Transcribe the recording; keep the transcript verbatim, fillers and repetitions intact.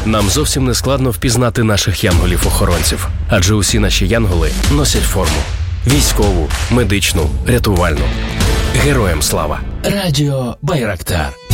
Нам зовсім не складно впізнати наших янголів-охоронців, адже усі наші янголи носять форму. Військову, медичну, рятувальну. Героям слава! Радіо Байрактар.